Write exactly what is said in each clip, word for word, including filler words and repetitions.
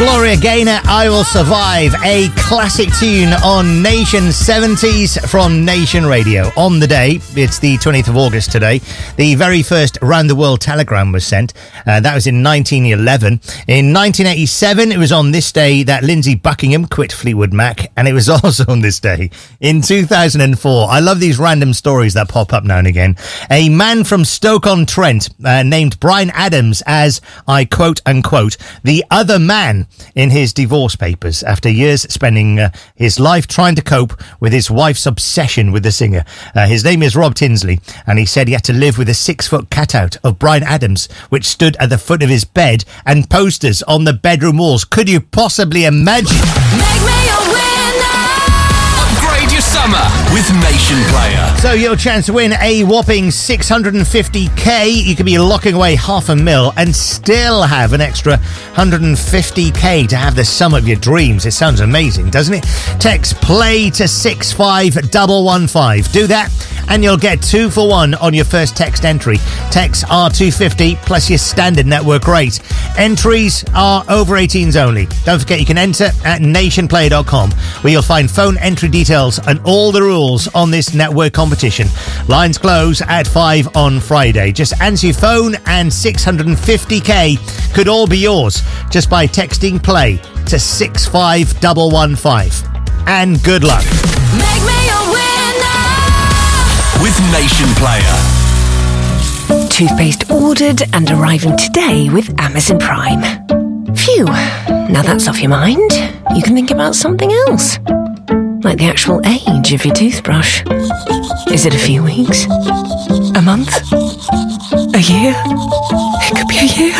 Gloria Gaynor, I Will Survive, a classic tune on Nation seventies from Nation Radio. On the day, it's the twentieth of August today, the very first Round the World telegram was sent. Uh, that was in nineteen eleven. In nineteen eighty-seven, it was on this day that Lindsey Buckingham quit Fleetwood Mac, and it was also on this day in two thousand four. I love these random stories that pop up now and again. A man from Stoke-on-Trent uh, named Bryan Adams as, I quote unquote, the other man in his divorce papers after years spending uh, his life trying to cope with his wife's obsession with the singer. Uh, his name is Rob Tinsley, and he said he had to live with a six-foot cutout of Bryan Adams, which stood at the foot of his bed, and posters on the bedroom walls. Could you possibly imagine? Make me a winner! Upgrade your summer with Nation Player. So your chance to win a whopping six hundred fifty k. You could be locking away half a mil and still have an extra one hundred fifty k to have the sum of your dreams. It sounds amazing, doesn't it? Text play to six five one one five. Do that and you'll get two for one on your first text entry. Text R two fifty plus your standard network rate. Entries are over eighteens only. Don't forget you can enter at nation player dot com, where you'll find phone entry details and all the rules on this network competition. Lines close at five on Friday. Just answer your phone and six hundred fifty k could all be yours just by texting play to six five one one five. And good luck. Make me a winner with Nation Player. Toothpaste ordered and arriving today with Amazon Prime. Phew, now that's off your mind. You can think about something else. Like the actual age of your toothbrush. Is it a few weeks? A month? A year? It could be a year.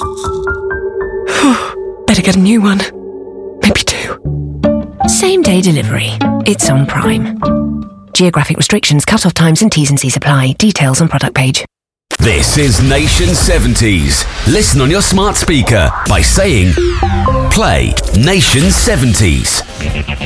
Better get a new one. Maybe two. Same day delivery. It's on Prime. Geographic restrictions, cut-off times and T's and C's apply. Details on product page. This is Nation seventies. Listen on your smart speaker by saying play Nation seventies.